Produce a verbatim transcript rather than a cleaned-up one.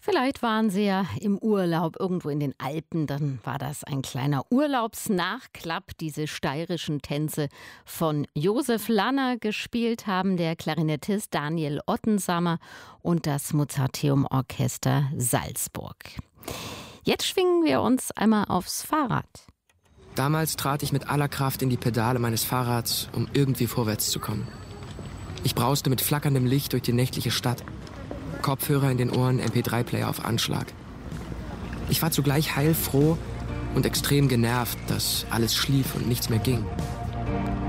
Vielleicht waren Sie ja im Urlaub irgendwo in den Alpen, dann war das ein kleiner Urlaubsnachklapp, diese steirischen Tänze von Josef Lanner. Gespielt haben der Klarinettist Daniel Ottensammer und das Mozarteum Orchester Salzburg. Jetzt schwingen wir uns einmal aufs Fahrrad. Damals trat ich mit aller Kraft in die Pedale meines Fahrrads, um irgendwie vorwärts zu kommen. Ich brauste mit flackerndem Licht durch die nächtliche Stadt. Kopfhörer in den Ohren, M P drei Player auf Anschlag. Ich war zugleich heilfroh und extrem genervt, dass alles schlief und nichts mehr ging.